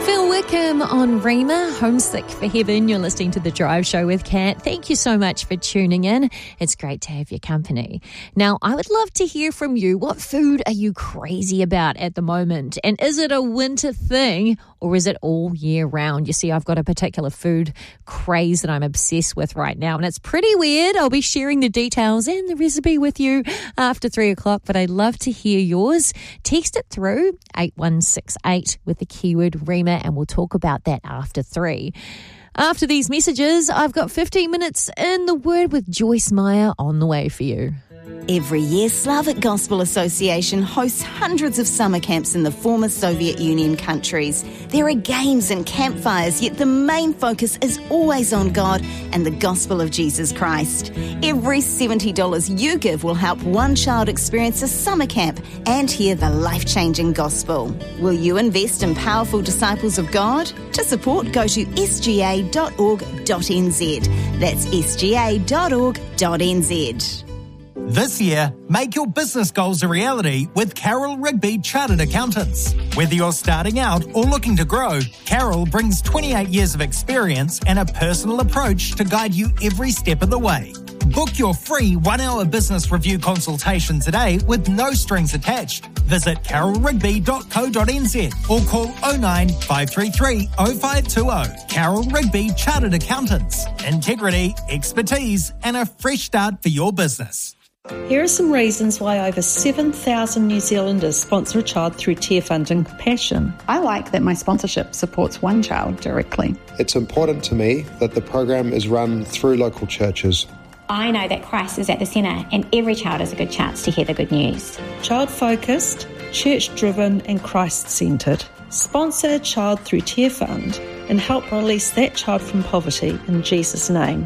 Phil Wickham on Rhema, Homesick for Heaven. You're listening to The Drive Show with Kat. Thank you so much for tuning in. It's great to have your company. Now, I would love to hear from you. What food are you crazy about at the moment? And is it a winter thing or is it all year round? You see, I've got a particular food craze that I'm obsessed with right now, and it's pretty weird. I'll be sharing the details and the recipe with you after 3 o'clock, but I'd love to hear yours. Text it through 8168 with the keyword Rhema, and we'll talk about that after 3. After these messages, I've got 15 minutes in the Word with Joyce Meyer on the way for you. Every year, Slavic Gospel Association hosts hundreds of summer camps in the former Soviet Union countries. There are games and campfires, yet the main focus is always on God and the gospel of Jesus Christ. Every $70 you give will help one child experience a summer camp and hear the life-changing gospel. Will you invest in powerful disciples of God? To support, go to sga.org.nz. That's sga.org.nz. This year, make your business goals a reality with Carol Rigby Chartered Accountants. Whether you're starting out or looking to grow, Carol brings 28 years of experience and a personal approach to guide you every step of the way. Book your free 1-hour business review consultation today with no strings attached. Visit carolrigby.co.nz or call 09 533 0520. Carol Rigby Chartered Accountants. Integrity, expertise, and a fresh start for your business. Here are some reasons why over 7,000 New Zealanders sponsor a child through Tear Fund and Compassion. I like that my sponsorship supports one child directly. It's important to me that the program is run through local churches. I know that Christ is at the centre and every child has a good chance to hear the good news. Child-focused, church-driven and Christ-centred. Sponsor a child through Tear Fund and help release that child from poverty in Jesus' name.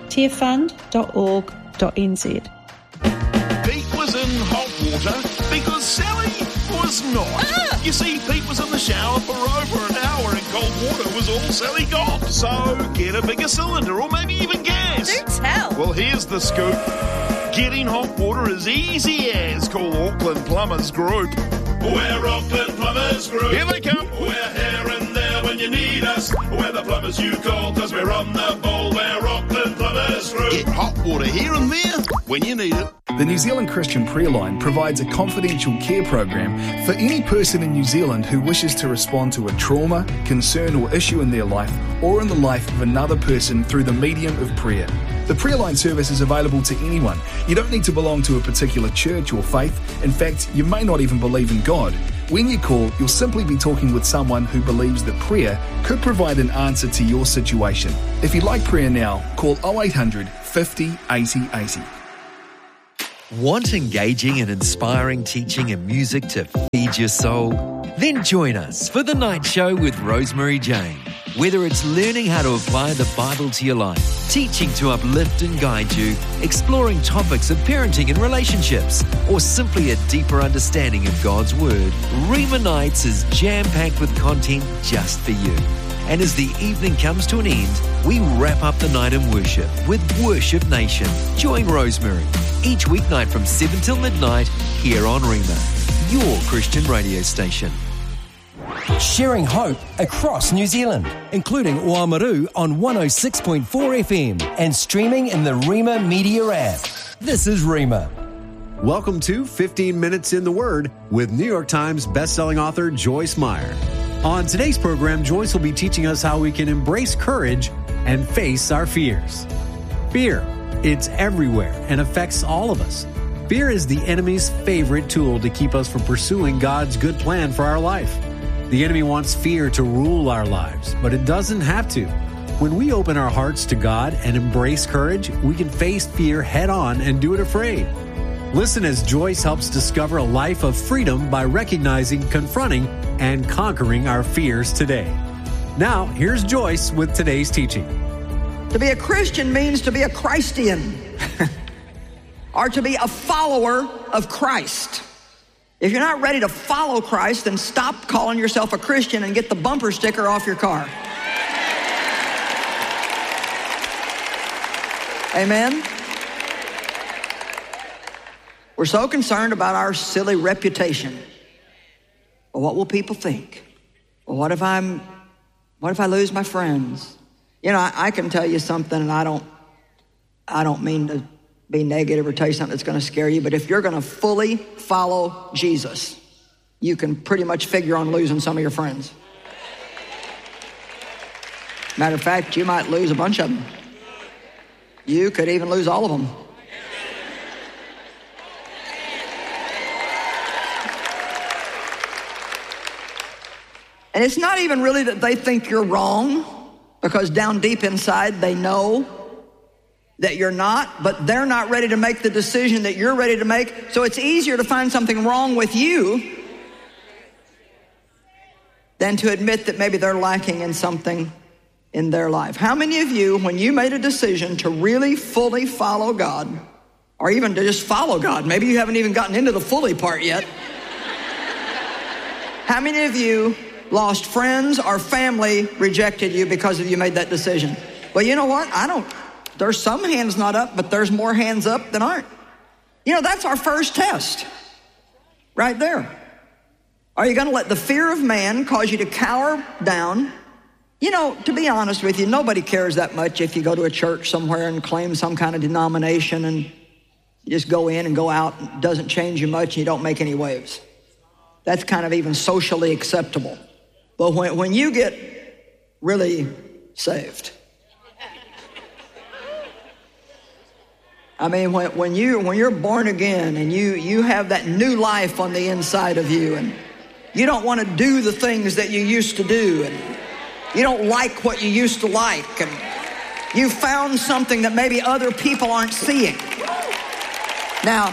tearfund.org.nz. Pete was in hot water because Sally was not. You see, Pete was in the shower for over an hour and cold water was all Sally got. So get a bigger cylinder or maybe even gas. Do tell. Well, here's the scoop. Getting hot water is easy as. Call Auckland Plumbers Group. We're Auckland Plumbers Group. Here they come. We're here and there when you need us. We're the plumbers you call because we're on the ball. We're Auckland Plumbers Group. Get hot water here and there when you need it. The New Zealand Christian Prayer Line provides a confidential care program for any person in New Zealand who wishes to respond to a trauma, concern or issue in their life or in the life of another person through the medium of prayer. The Prayer Line service is available to anyone. You don't need to belong to a particular church or faith. In fact, you may not even believe in God. When you call, you'll simply be talking with someone who believes that prayer could provide an answer to your situation. If you'd like prayer now, call 0800 50 80 80. Want engaging and inspiring teaching and music to feed your soul? Then join us for The Night Show with Rosemary Jane. Whether it's learning how to apply the Bible to your life, teaching to uplift and guide you, exploring topics of parenting and relationships, or simply a deeper understanding of God's Word, Rhema Nights is jam-packed with content just for you. And as the evening comes to an end, we wrap up the night in worship with Worship Nation. Join Rosemary each weeknight from 7 till midnight here on Rhema, your Christian radio station. Sharing hope across New Zealand, including Oamaru on 106.4 FM and streaming in the Rhema Media app. This is Rhema. Welcome to 15 Minutes in the Word with New York Times bestselling author Joyce Meyer. On today's program, Joyce will be teaching us how we can embrace courage and face our fears. Fear, it's everywhere and affects all of us. Fear is the enemy's favorite tool to keep us from pursuing God's good plan for our life. The enemy wants fear to rule our lives, but it doesn't have to. When we open our hearts to God and embrace courage, we can face fear head on and do it afraid. Listen as Joyce helps discover a life of freedom by recognizing, confronting, and conquering our fears today. Now, here's Joyce with today's teaching. To be a Christian means to be a Christian, or to be a follower of Christ. If you're not ready to follow Christ, then stop calling yourself a Christian and get the bumper sticker off your car. Amen? We're so concerned about our silly reputation. Well, what will people think? Well, what if I'm What if I lose my friends? You know, I can tell you something, and I don't mean to be negative or tell you something that's going to scare you, but if you're going to fully follow Jesus, you can pretty much figure on losing some of your friends. Matter of fact, you might lose a bunch of them. You could even lose all of them. And it's not even really that they think you're wrong, because down deep inside they know that you're not, but they're not ready to make the decision that you're ready to make. So it's easier to find something wrong with you than to admit that maybe they're lacking in something in their life. How many of you, when you made a decision to really fully follow God, or even to just follow God, maybe you haven't even gotten into the fully part yet, how many of you lost friends or family rejected you because of you made that decision? Well, you know what? There's some hands not up, but there's more hands up than aren't. You know, that's our first test right there. Are you going to let the fear of man cause you to cower down? You know, to be honest with you, nobody cares that much if you go to a church somewhere and claim some kind of denomination and you just go in and go out. It doesn't change you much and you don't make any waves. That's kind of even socially acceptable. But when you get really saved, I mean, when you're born again and you have that new life on the inside of you, and you don't want to do the things that you used to do, and you don't like what you used to like, and you found something that maybe other people aren't seeing. Now,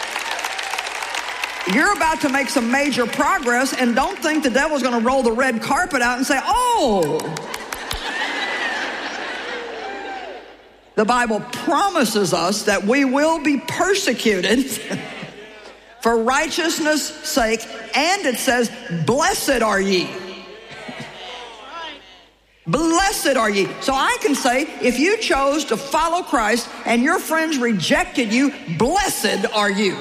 you're about to make some major progress, and don't think the devil's going to roll the red carpet out and say, oh. The Bible promises us that we will be persecuted for righteousness' sake, and it says, blessed are ye. Blessed are ye. So I can say, if you chose to follow Christ and your friends rejected you, blessed are you.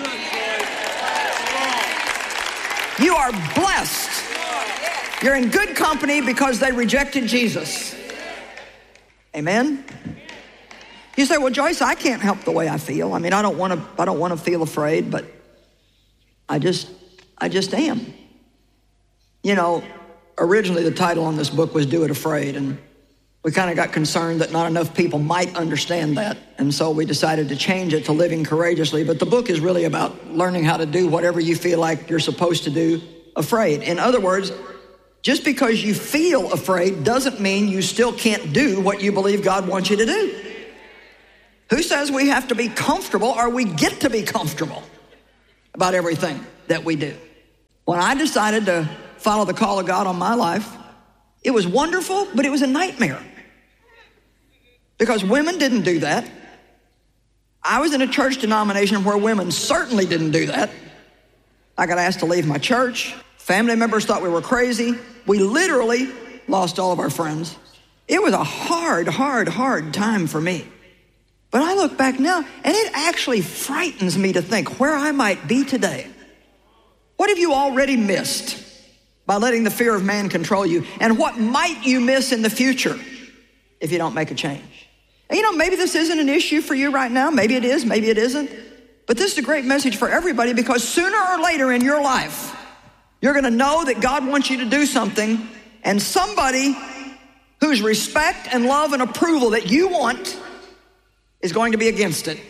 You are blessed. You're in good company because they rejected Jesus. Amen? You say, well, Joyce, I can't help the way I feel. I mean, I don't want to feel afraid, but I just am. You know, originally the title on this book was Do It Afraid, and we kind of got concerned that not enough people might understand that, and so we decided to change it to Living Courageously. But the book is really about learning how to do whatever you feel like you're supposed to do afraid. In other words, just because you feel afraid doesn't mean you still can't do what you believe God wants you to do. Who says we have to be comfortable, or we get to be comfortable about everything that we do? When I decided to follow the call of God on my life, it was wonderful, but it was a nightmare. Because women didn't do that. I was in a church denomination where women certainly didn't do that. I got asked to leave my church. Family members thought we were crazy. We literally lost all of our friends. It was a hard time for me. But I look back now, and it actually frightens me to think where I might be today. What have you already missed by letting the fear of man control you? And what might you miss in the future if you don't make a change? And you know, maybe this isn't an issue for you right now. Maybe it is, maybe it isn't. But this is a great message for everybody, because sooner or later in your life, you're going to know that God wants you to do something, and somebody whose respect and love and approval that you want is going to be against it.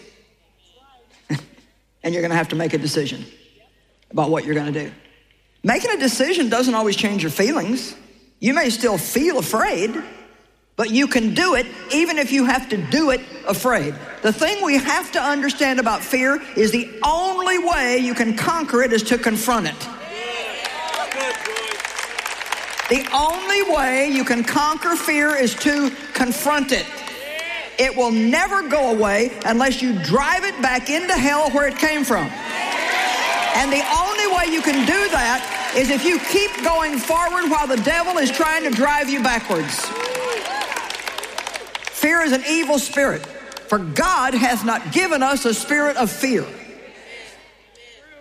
And you're going to have to make a decision about what you're going to do. Making a decision doesn't always change your feelings. You may still feel afraid, but you can do it even if you have to do it afraid. The thing we have to understand about fear is the only way you can conquer it is to confront it. The only way you can conquer fear is to confront it. It will never go away unless you drive it back into hell where it came from. And the only way you can do that is if you keep going forward while the devil is trying to drive you backwards. Fear is an evil spirit, for God hath not given us a spirit of fear.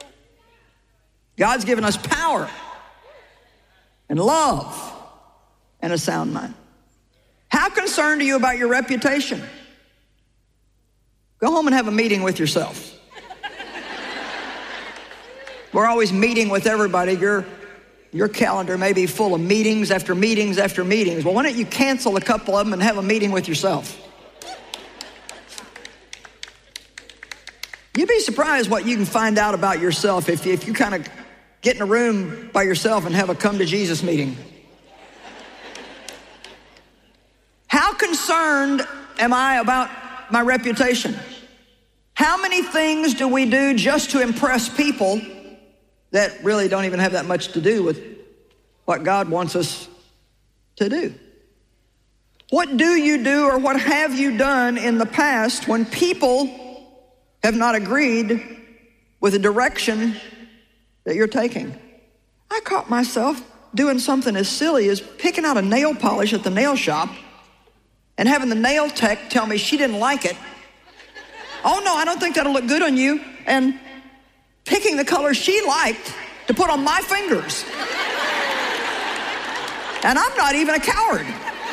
God's given us power and love and a sound mind. How concerned are you about your reputation? Go home and have a meeting with yourself. We're always meeting with everybody. Your calendar may be full of meetings after meetings after meetings. Well, why don't you cancel a couple of them and have a meeting with yourself? You'd be surprised what you can find out about yourself if you kind of get in a room by yourself and have a come to Jesus meeting. How concerned am I about my reputation? How many things do we do just to impress people that really don't even have that much to do with what God wants us to do? What do you do or what have you done in the past when people have not agreed with the direction that you're taking? I caught myself doing something as silly as picking out a nail polish at the nail shop and having the nail tech tell me she didn't like it. Oh no, I don't think that'll look good on you. And picking the color she liked to put on my fingers. And I'm not even a coward.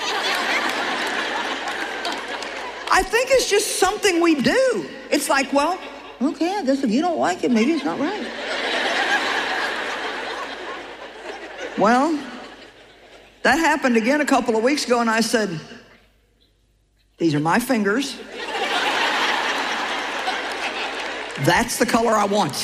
I think it's just something we do. It's like, well, okay, I guess if you don't like it, maybe it's not right. Well, that happened again a couple of weeks ago, and I said, these are my fingers. That's the color I want.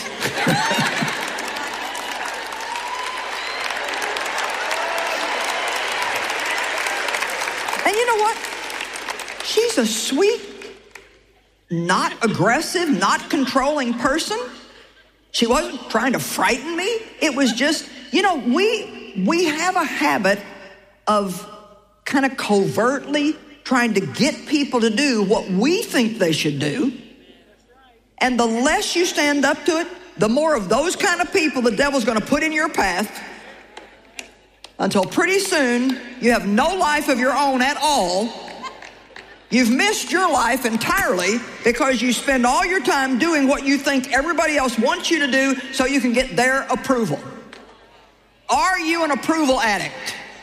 And you know what? She's a sweet, not aggressive, not controlling person. She wasn't trying to frighten me. It was just, you know, we have a habit of kind of covertly trying to get people to do what we think they should do. And the less you stand up to it, the more of those kind of people the devil's going to put in your path until pretty soon you have no life of your own at all. You've missed your life entirely because you spend all your time doing what you think everybody else wants you to do so you can get their approval. Are you an approval addict?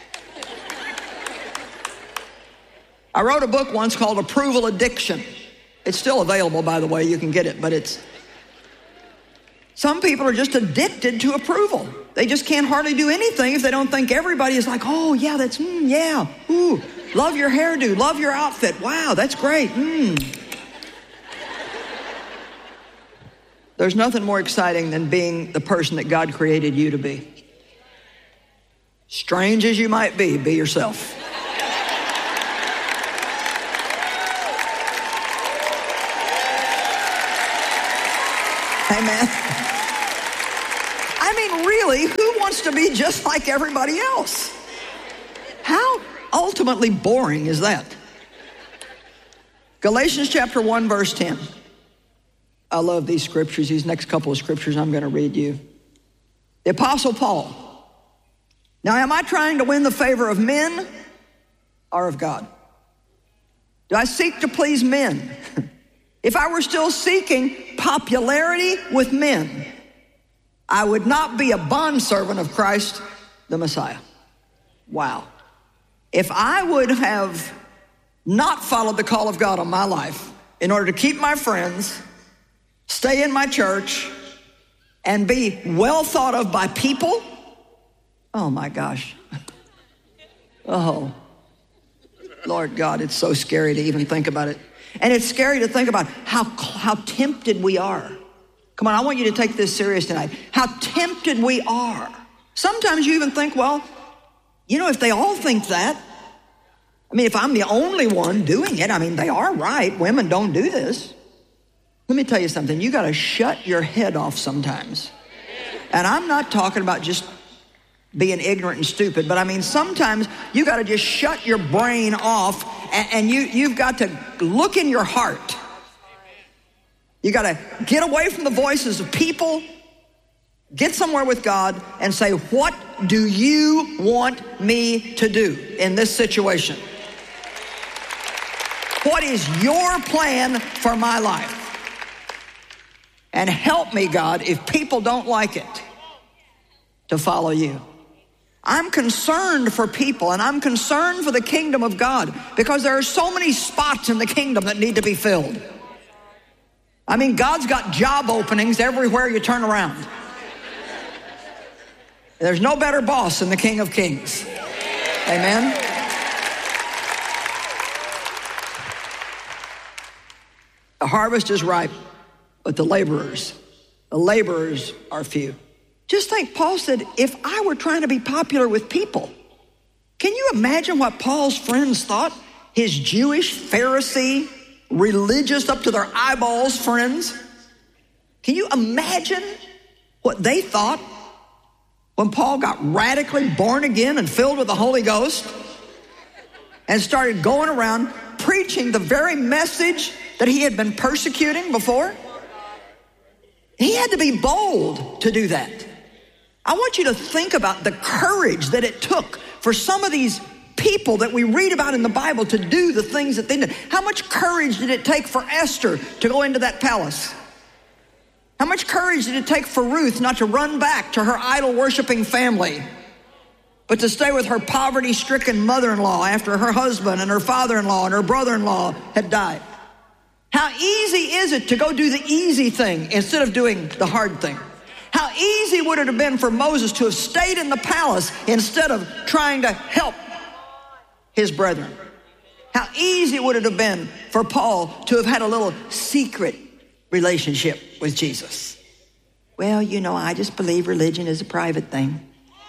I wrote a book once called Approval Addiction. It's still available, by the way, you can get it, but some people are just addicted to approval. They just can't hardly do anything if they don't think everybody is like, oh yeah, that's, yeah, ooh, love your hairdo, love your outfit, wow, that's great, There's nothing more exciting than being the person that God created you to be. Strange as you might be yourself. Amen. I mean, really, who wants to be just like everybody else? How ultimately boring is that? Galatians chapter 1, verse 10. I love these scriptures, these next couple of scriptures I'm going to read you. The Apostle Paul. Now, am I trying to win the favor of men or of God? Do I seek to please men? If I were still seeking popularity with men, I would not be a bondservant of Christ, the Messiah. Wow. If I would have not followed the call of God on my life in order to keep my friends, stay in my church, and be well thought of by people, oh my gosh. Oh, Lord God, it's so scary to even think about it. And it's scary to think about how tempted we are. Come on, I want you to take this serious tonight. How tempted we are. Sometimes you even think, well, you know, if they all think that, I mean, if I'm the only one doing it, I mean, they are right. Women don't do this. Let me tell you something. You got to shut your head off sometimes. And I'm not talking about just being ignorant and stupid, but I mean, sometimes you got to just shut your brain off and you've got to look in your heart. You got to get away from the voices of people, get somewhere with God and say, what do you want me to do in this situation? What is your plan for my life? And help me, God, if people don't like it, to follow you. I'm concerned for people, and I'm concerned for the kingdom of God, because there are so many spots in the kingdom that need to be filled. I mean, God's got job openings everywhere you turn around. There's no better boss than the King of Kings. Amen? The harvest is ripe, but the laborers are few. Just think, Paul said, if I were trying to be popular with people, can you imagine what Paul's friends thought? His Jewish, Pharisee, religious up to their eyeballs friends. Can you imagine what they thought when Paul got radically born again and filled with the Holy Ghost and started going around preaching the very message that he had been persecuting before? He had to be bold to do that. I want you to think about the courage that it took for some of these people that we read about in the Bible to do the things that they did. How much courage did it take for Esther to go into that palace? How much courage did it take for Ruth not to run back to her idol-worshiping family, but to stay with her poverty-stricken mother-in-law after her husband and her father-in-law and her brother-in-law had died? How easy is it to go do the easy thing instead of doing the hard thing? How easy would it have been for Moses to have stayed in the palace instead of trying to help his brethren? How easy would it have been for Paul to have had a little secret relationship with Jesus? Well, you know, I just believe religion is a private thing.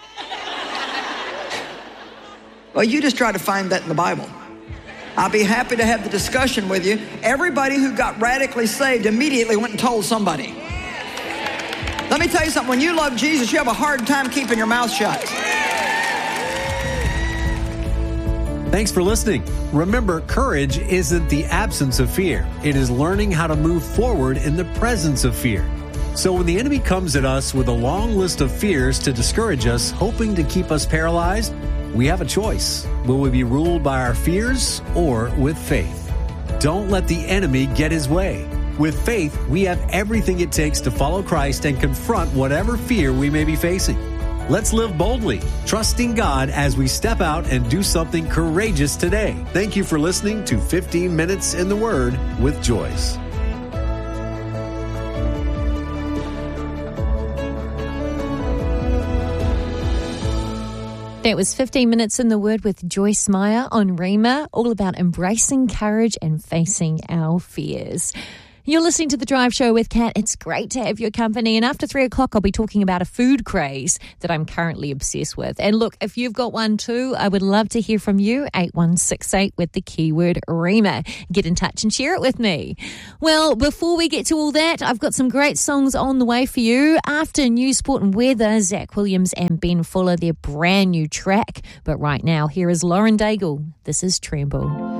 Well, you just try to find that in the Bible. I'll be happy to have the discussion with you. Everybody who got radically saved immediately went and told somebody. Let me tell you something. When you love Jesus, you have a hard time keeping your mouth shut. Thanks for listening. Remember, courage isn't the absence of fear. It is learning how to move forward in the presence of fear. So when the enemy comes at us with a long list of fears to discourage us, hoping to keep us paralyzed, we have a choice. Will we be ruled by our fears or with faith? Don't let the enemy get his way. With faith, we have everything it takes to follow Christ and confront whatever fear we may be facing. Let's live boldly, trusting God as we step out and do something courageous today. Thank you for listening to 15 Minutes in the Word with Joyce. That was 15 Minutes in the Word with Joyce Meyer on Rhema, all about embracing courage and facing our fears. You're listening to The Drive Show with Kat. It's great to have your company. And after 3 o'clock, I'll be talking about a food craze that I'm currently obsessed with. And look, if you've got one too, I would love to hear from you. 8168 with the keyword Rhema. Get in touch and share it with me. Well, before we get to all that, I've got some great songs on the way for you. After News, Sport and Weather, Zach Williams and Ben Fuller, their brand new track. But right now, here is Lauren Daigle. This is Tremble.